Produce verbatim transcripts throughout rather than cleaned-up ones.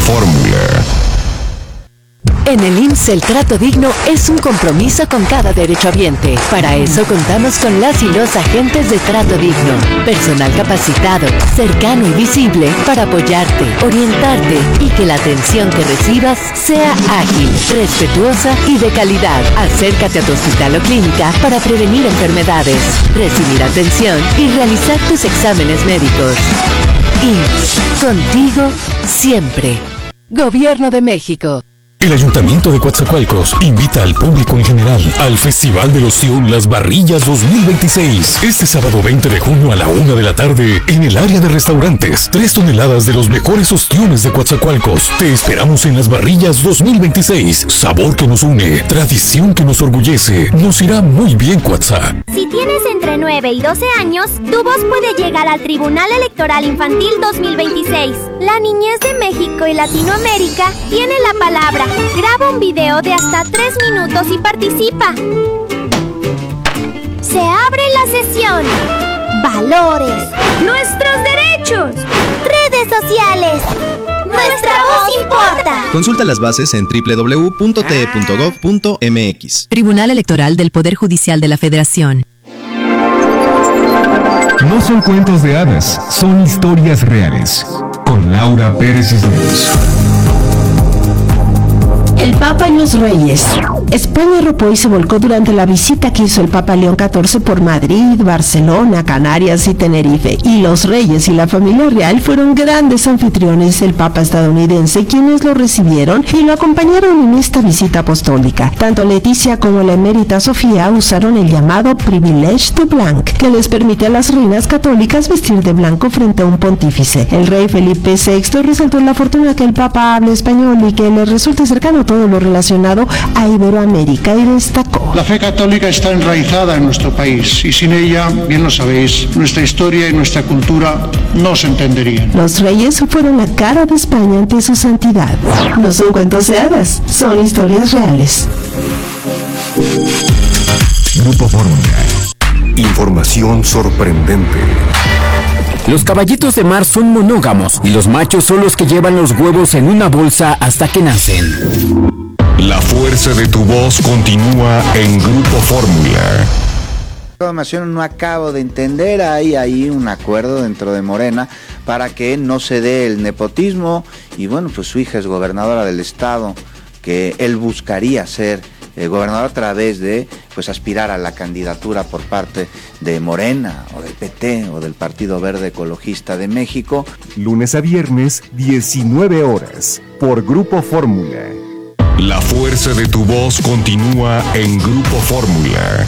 Fórmula. En el I M S S el trato digno es un compromiso con cada derechohabiente. Para eso contamos con las y los agentes de trato digno. Personal capacitado, cercano y visible para apoyarte, orientarte y que la atención que recibas sea ágil, respetuosa y de calidad. Acércate a tu hospital o clínica para prevenir enfermedades, recibir atención y realizar tus exámenes médicos. I M S S, contigo siempre. Gobierno de México. El Ayuntamiento de Coatzacoalcos invita al público en general al Festival de Ostión Las Barrillas dos mil veintiséis. Este sábado veinte de junio a la una de la tarde en el área de restaurantes. Tres toneladas de los mejores ostiones de Coatzacoalcos. Te esperamos en Las Barrillas dos mil veintiséis. Sabor que nos une, tradición que nos orgullece. Nos irá muy bien, Coatza. Si tienes entre nueve y doce años, tu voz puede llegar al Tribunal Electoral Infantil dos mil veintiséis. La niñez de México y Latinoamérica tiene la palabra. Graba un video de hasta tres minutos y participa. Se abre la sesión. Valores. Nuestros derechos. Redes sociales. Nuestra voz importa. Consulta las bases en doble u doble u doble u punto t e punto gov punto m x. Tribunal Electoral del Poder Judicial de la Federación. No son cuentos de hadas, son historias reales. Con Laura Pérez Cisneros. El Papa y los Reyes. España arropó y se volcó durante la visita que hizo el Papa León catorce por Madrid, Barcelona, Canarias y Tenerife. Y los Reyes y la familia real fueron grandes anfitriones del Papa estadounidense, quienes lo recibieron y lo acompañaron en esta visita apostólica. Tanto Leticia como la emérita Sofía usaron el llamado privilege de blanc, que les permite a las reinas católicas vestir de blanco frente a un pontífice. El rey Felipe sexto resaltó la fortuna que el Papa hable español y que le resulte cercano todo lo relacionado a Iberoamérica, y destacó: la fe católica está enraizada en nuestro país y sin ella, bien lo sabéis, nuestra historia y nuestra cultura no se entenderían. Los reyes fueron la cara de España ante su santidad. No son cuentos de hadas, son historias reales. Grupo Fórmula. Información sorprendente. Los caballitos de mar son monógamos y los machos son los que llevan los huevos en una bolsa hasta que nacen. La fuerza de tu voz continúa en Grupo Fórmula. No acabo de entender, hay ahí un acuerdo dentro de Morena para que no se dé el nepotismo, y bueno, pues su hija es gobernadora del estado, que él buscaría ser eh, gobernador a través de pues aspirar a la candidatura por parte de Morena o del P T o del Partido Verde Ecologista de México. Lunes a viernes, diecinueve horas, por Grupo Fórmula. La fuerza de tu voz continúa en Grupo Fórmula.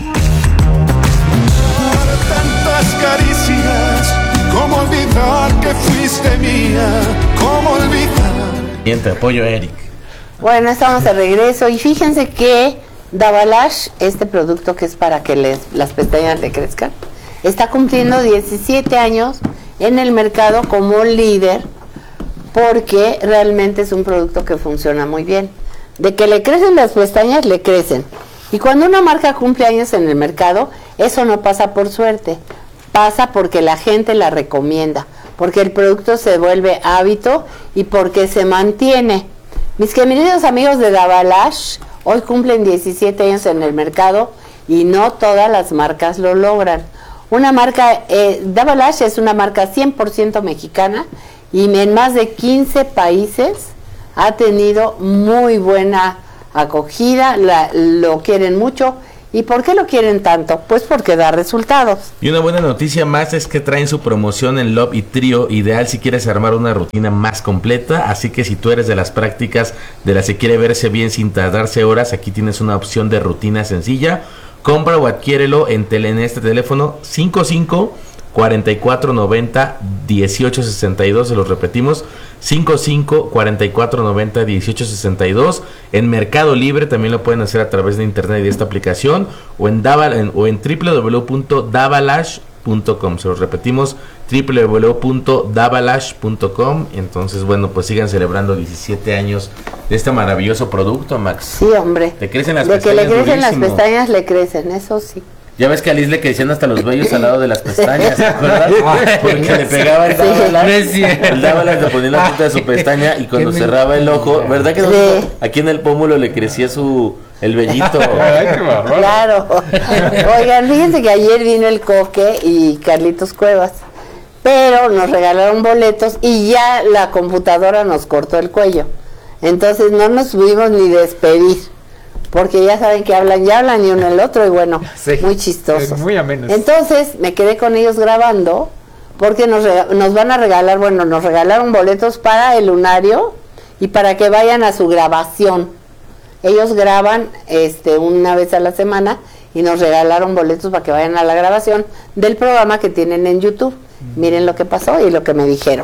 Tantas caricias, cómo olvidar que fuiste mía, cómo olvidar. Bien, te apoyo, Eric. Bueno, estamos de regreso y fíjense que Davalash, este producto que es para que les, las pestañas le crezcan, está cumpliendo diecisiete años en el mercado como líder, porque realmente es un producto que funciona muy bien. De que le crecen las pestañas, le crecen. Y cuando una marca cumple años en el mercado, eso no pasa por suerte, pasa porque la gente la recomienda, porque el producto se vuelve hábito y porque se mantiene. Mis queridos amigos de Davalash, hoy cumplen diecisiete años en el mercado y no todas las marcas lo logran. Una marca, eh, Davalash es una marca cien por ciento mexicana y en más de quince países ha tenido muy buena acogida, la, lo quieren mucho. ¿Y por qué lo quieren tanto? Pues porque da resultados. Y una buena noticia más es que traen su promoción en Love y Trio, ideal si quieres armar una rutina más completa. Así que si tú eres de las prácticas de las que quiere verse bien sin tardarse horas, aquí tienes una opción de rutina sencilla. Compra o adquiérelo en, tele, en este teléfono cinco cinco, cuarenta y cuatro noventa, dieciocho sesenta y dos, se los repetimos, cinco cinco, cuarenta y cuatro noventa, dieciocho sesenta y dos. En Mercado Libre también lo pueden hacer a través de internet y de esta aplicación, o en, Daval, en, o en doble u doble u doble u punto davalash punto com, se los repetimos, doble u doble u doble u punto davalash punto com. Entonces, bueno, pues sigan celebrando diecisiete años de este maravilloso producto, Max. Sí, hombre. Le crecen las de pestañas. De que le crecen durísimo. las pestañas, le crecen, eso sí. Ya ves que a Liz le crecían hasta los vellos al lado de las pestañas, ¿te acuerdas? Porque le pegaba el Dávalas, el Dávalas le ponía la punta de su pestaña y cuando cerraba el ojo, ¿verdad que Sí. aquí en el pómulo le crecía su el vellito? Claro. Oigan, fíjense que ayer vino el Coque y Carlitos Cuevas, pero nos regalaron boletos y ya la computadora nos cortó el cuello. Entonces no nos pudimos ni despedir. Porque ya saben que hablan, ya hablan y uno el otro y bueno, sí, muy chistosos. Muy amenos. Entonces me quedé con ellos grabando porque nos, nos van a regalar, bueno, nos regalaron boletos para el lunario y para que vayan a su grabación. Ellos graban este una vez a la semana y nos regalaron boletos para que vayan a la grabación del programa que tienen en YouTube. Mm. Miren lo que pasó y lo que me dijeron.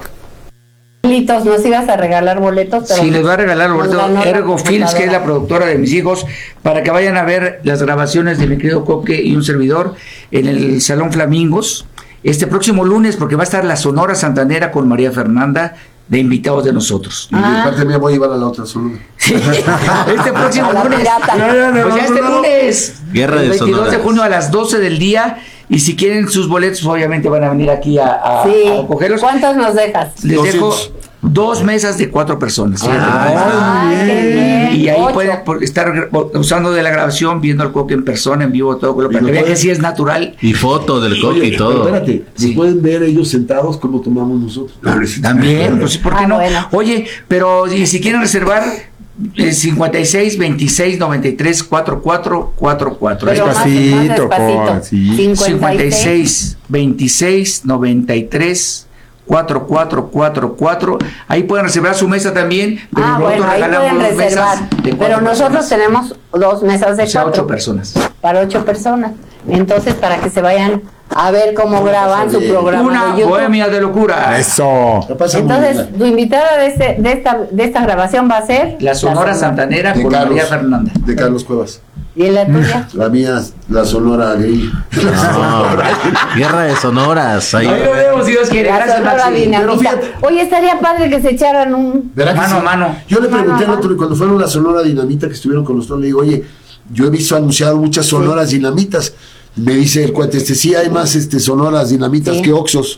Nos ibas a regalar boletos. Pero sí, les va a regalar boletos Ergo Films, que es la productora de mis hijos, para que vayan a ver las grabaciones de mi querido Coque y un servidor en el Salón Flamingos este próximo lunes, porque va a estar la Sonora Santanera con María Fernanda de invitados de nosotros. Y ah. de parte mía voy a llevar a la otra Sonora. Sí. Este próximo lunes. No, no, no, pues ya este lunes. Guerra de veintidós Sonoras. De junio a las doce del día. Y si quieren sus boletos, obviamente van a venir aquí a, a, sí. a cogerlos. ¿Cuántos nos dejas? Les dejo dos mesas de cuatro personas. Ah, bien. Y ahí Ocho. pueden estar usando de la grabación, viendo al Coque en persona, en vivo, todo, para que vean que sí es natural. Y foto del Coque Oye, y todo. Espérate, sí. ¿Se pueden ver ellos sentados como tomamos nosotros? También, pues, ¿por qué ah, no? Bueno. Oye, pero y si quieren reservar, Eh, cincuenta y seis, veintiséis, noventa y tres, cuarenta y cuatro, cuarenta y cuatro. Despacito, por, sí. cincuenta y seis, veintiséis, noventa y tres, cuarenta y cuatro, cuarenta y cuatro. Ahí pueden reservar su mesa también. Pero ah, bueno, ahí pueden reservar. Pero nosotros personas. tenemos dos mesas de o sea, cuatro. ocho personas. Para ocho personas. Entonces, para que se vayan a ver cómo no, graban su programa. Una de YouTube. bohemia de locura. Eso. Entonces, tu invitada de, este, de, esta, de esta grabación va a ser la Sonora la Santanera con María Fernanda. De Carlos Cuevas. ¿Y la tuya? La mía, la Sonora Gay. No, Guerra de Sonoras. Ahí, ahí lo vemos, si Dios quiere. La Gracias, Sonora Dinamita. Oye, estaría padre que se echaran un... Mano a mano. Yo le pregunté al otro, cuando fueron la Sonora Dinamita, que estuvieron con nosotros, le digo, oye, yo he visto anunciado muchas Sonoras sí. Dinamitas. Me dice el cuate, este sí hay más este Sonoras Dinamitas sí. que Oxos.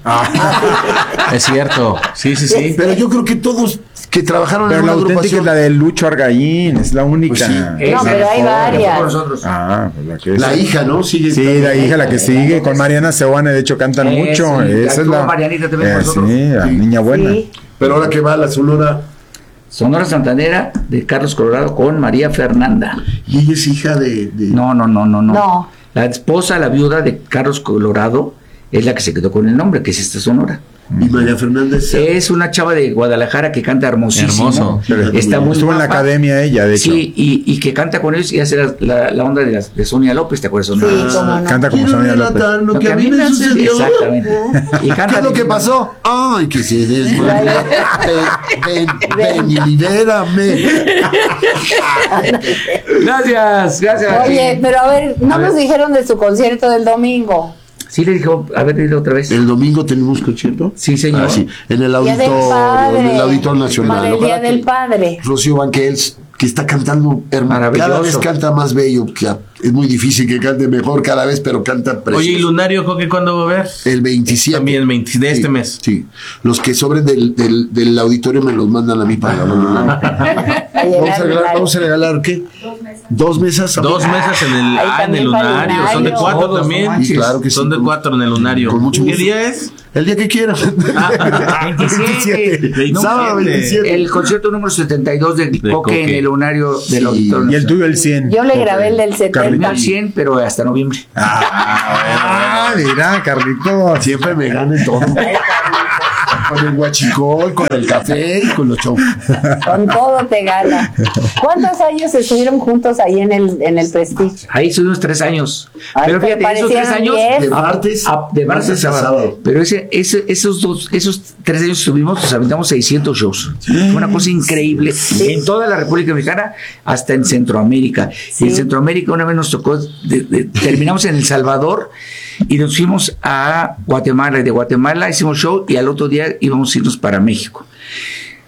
Ah. Es cierto, sí, sí, sí. Pero yo creo que todos que trabajaron pero en una la auténtica agrupación... es la de Lucho Argallín, es la única. Pues sí. No, pero hay varias. Ah, pues la que es. La hija, ¿no? Sigue sí, la hija, la que sigue, con Mariana Seoane, de hecho cantan eh, mucho. Sí, esa es la. Marianita también eh, nosotros. Sí, la sí. niña buena. Sí. Pero ahora que va la Sonora. Sonora Santanera de Carlos Colorado con María Fernanda. ¿Y ella es hija de, de... No, no, no, no, no. No. La esposa, la viuda de Carlos Colorado, es la que se quedó con el nombre, que es esta Sonora. Y María Fernández es una chava de Guadalajara que canta hermosísimo. Hermoso. Está muy estuvo en la academia ella, de hecho. Sí, y, y que canta con ellos y hace la, la, la onda de, la, de Sonia López, ¿te acuerdas? Sí, ah, no. Canta como Sonia López. Lo, lo que a mí me sucedió. Exactamente. Y canta ¿qué es lo que pasó? Ay, que se desmayó. Ven, ven, ven y libérame. Gracias, gracias. Oye, pero a ver, no a nos ver. dijeron de su concierto del domingo. Sí, le dijo, a ver, dile otra vez. ¿El domingo tenemos concierto? Sí, señor. Ah, sí. En el Auditorio, en el Auditorio Nacional. Para el Día del Padre. Rocío Banquels, que está cantando hermano. Cada vez canta más bello. Es muy difícil que cante mejor cada vez, pero canta precioso. Oye, ¿y Lunario, Coque, cuándo va a ver? El veintisiete. También el veinte de este sí, mes. Sí. Los que sobren del, del, del auditorio me los mandan a mí para la vamos, a regalar, vamos a regalar, ¿qué? Dos mesas. Dos mesas. Dos mesas en el, ah, en el Lunario. Lunario. Son de cuatro Todos, también. Sí, claro que sí. Son de cuatro en el Lunario. Con mucho ¿Qué gusto. día es? El día que quieran. Ah, veintisiete. veintisiete. Sábado veintisiete. El concierto número setenta y dos de, de Coque, Coque en el Lunario del sí. Auditorio. Y el tuyo el cien. Yo le grabé el del setenta. El cien, pero hasta noviembre. Ah, mira, Carlito. Siempre me gane todo. Con el guachicol, con el café y con los shows. Con todo te gana. ¿Cuántos años estuvieron juntos ahí en el en el Prestige? Ahí estuvimos tres años. Ay, pero fíjate, esos tres años de martes, a, de martes a sábado. Pero ese, ese, esos dos, esos tres años estuvimos, nos aventamos seiscientos shows. Sí. Fue una cosa increíble sí. en toda la República Mexicana, hasta en Centroamérica. Sí. Y en Centroamérica una vez nos tocó, de, de, terminamos en El Salvador y nos fuimos a Guatemala. Y de Guatemala hicimos show y al otro día íbamos a irnos para México.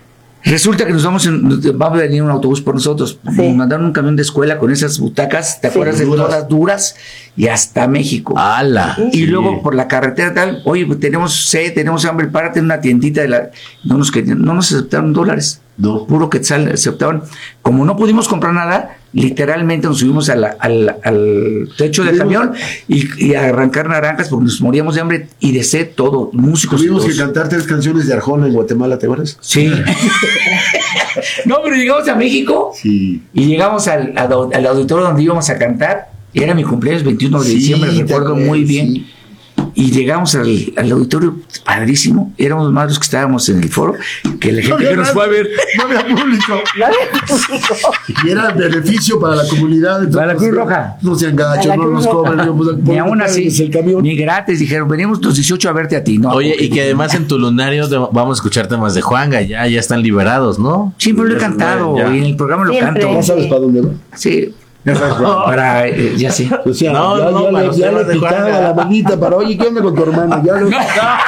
Resulta que nos vamos, en, va a venir un autobús por nosotros. Sí. Nos mandaron un camión de escuela con esas butacas, ¿te sí. acuerdas de todas duras? Y hasta México. ¡Hala! Y sí. luego por la carretera tal, oye, tenemos sed, tenemos hambre, párate en una tiendita de la. No nos, no nos aceptaron dólares. No. Puro quetzal aceptaban. Como no pudimos comprar nada, literalmente nos subimos a la, al, al techo del camión y, y a arrancar naranjas porque nos moríamos de hambre y de sed todo. Músicos. Tuvimos que cantar tres canciones de Arjona en Guatemala, ¿te acuerdas? Sí. No, pero llegamos a México sí. y llegamos al, al, al auditorio donde íbamos a cantar. Era mi cumpleaños recuerdo de sí, diciembre, recuerdo muy bien. Sí. Y llegamos al, al auditorio, padrísimo. Éramos más los que estábamos en el foro que la gente no que nos fue a ver. No había público. No había público. Y era beneficio para la comunidad. Entonces, para la Cruz Roja. No sean gachos, no nos cobran. Ni aún así, ni gratis. Dijeron, venimos los dieciocho a verte a ti. No, oye, y que además en tu lunario vamos a escuchar temas de Juanga. Ya, ya están liberados, ¿no? Siempre lo he cantado. Ya. Y en el programa lo Siempre. canto. ¿No sabes para dónde va? Sí. No, para, eh, ya sí. O sea, no, ya, no, ya, le, ya le picaba la manita para, oye, ¿qué onda con tu hermana? Ya lo... no.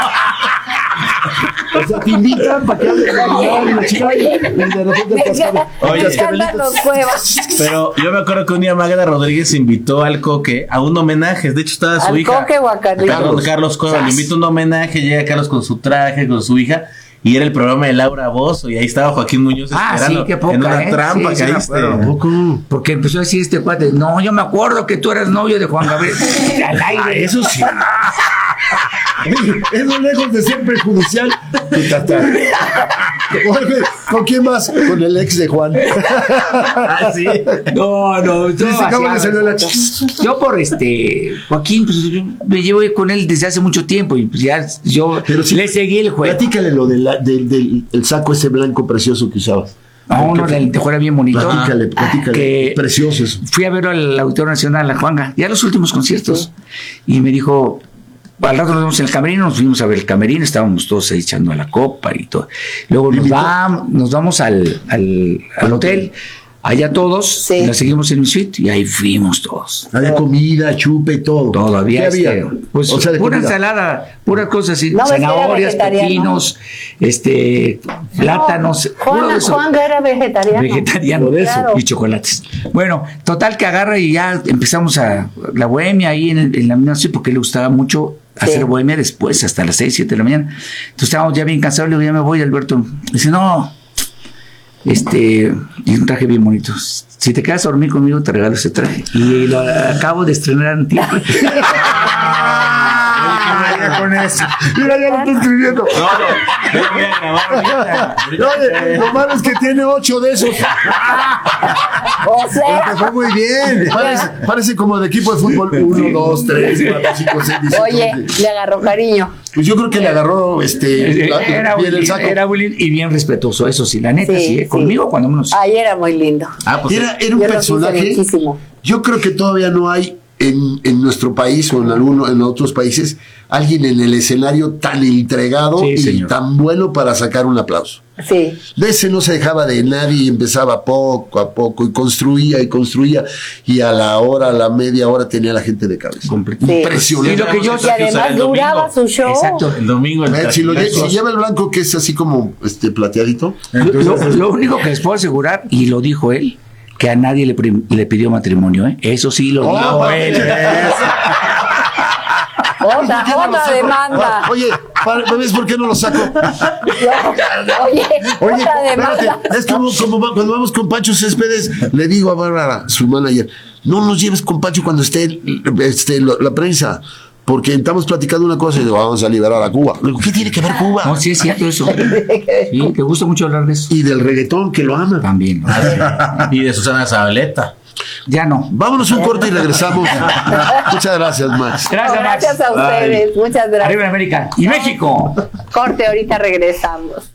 O sea, te invitan para que hables con la chica y de repente cascabel. Oye, pero yo me acuerdo que un día Magda Rodríguez invitó al Coque a un homenaje. De hecho, estaba su ¿Al hija. Coque o a Carlitos? Carlos, Carlos Cueva. Le invita un homenaje, llega Carlos con su traje, con su hija. Y era el programa de Laura Bozzo y ahí estaba Joaquín Muñoz ah, esperando sí, qué poca, en una ¿eh? trampa sí, caíste. Porque empezó a decir este cuate, no, yo me acuerdo que tú eras novio de Juan Gabriel. Al aire. Ah, eso sí. Eso lejos de ser perjudicial. ¿Con quién más? Con el ex de Juan. Ah, sí. No, no. Sí, no sí, la... Yo por este Joaquín, pues yo me llevo con él desde hace mucho tiempo y pues ya yo Pero si le seguí el juego. Platícale lo de la, del, del el saco ese blanco precioso que usabas. Ah, uno del tejuelo bien bonito. Platícale, platícale. Que precioso eso. Fui a ver al Auditorio Nacional, a Juanga, ya los últimos conciertos. Sí. Y me dijo, al rato nos vemos en el camerino, nos fuimos a ver el camerino, estábamos todos ahí echando a la copa y todo. Luego nos, va, nos vamos al, al, al hotel. Allá todos, sí. La seguimos en mi suite y ahí fuimos todos. Había comida, chupe y todo. Todavía había? Este, pues, o sea, pura comida. Ensalada, puras cosas así, no, zanahorias, pepinos, este, no, plátanos. Juan, Juan era vegetariano. Vegetariano, de eso. Claro. Y chocolates. Bueno, total que agarra y ya empezamos a la bohemia ahí en, en la misma suite porque le gustaba mucho hacer sí. bohemia después, hasta las seis, siete de la mañana. Entonces estábamos ya bien cansados, le digo, ya me voy, Alberto. Dice, no. Este, y un traje bien bonito. Si te quedas a dormir conmigo, te regalo ese traje. Y lo acabo de estrenar en tiempo. Con eso. Mira, ya lo estoy escribiendo. No, no, voy a grabar. Oye, lo malo es que tiene ocho de esos. O sea, porque fue muy bien. Parece, parece como de equipo de fútbol. Uno, dos, tres, cuatro, cinco, seis, diez. Oye, le agarró cariño. Pues yo creo que le agarró este la, era, bien el saco. Era muy lindo y bien respetuoso, eso sí, la neta, sí, sí, ¿eh? Sí. Conmigo cuando menos. Ay, era muy lindo. Ah, pues era, era un yo personaje. Yo creo que todavía no hay en, en nuestro país o en alguno, en otros países alguien en el escenario tan entregado sí, y señor. Tan bueno para sacar un aplauso. Sí. De ese no se dejaba de nadie y empezaba poco a poco y construía y construía y a la hora, a la media hora tenía la gente de cabeza. Sí. Impresionante. Y, lo que yo, y además duraba su show. Exacto, el domingo. El eh, si, lo, si lleva el blanco que es así como este plateadito. Entonces, lo, lo único que les puedo asegurar, y lo dijo él, que a nadie le, le pidió matrimonio, ¿eh? Eso sí lo dijo oh, él. Otra, otra demanda. Oye, ¿ves por qué no lo saco? Oye, Oye, otra demanda. Es como, como cuando vamos con Pancho Céspedes, le digo a Bárbara, su manager, no nos lleves con Pancho cuando esté, esté la prensa. Porque estamos platicando una cosa y digo, vamos a liberar a Cuba. Digo, ¿qué tiene que ver Cuba? No, sí es cierto eso. Sí, te gusta mucho hablar de eso. Y del reggaetón, que lo ama. También. Y de Susana Zabaleta. Ya no. Vámonos un corte y regresamos. Muchas gracias, Max. Gracias, Max. Gracias a ustedes. Bye. Muchas gracias. Arriba América. Y México. Corte, ahorita regresamos.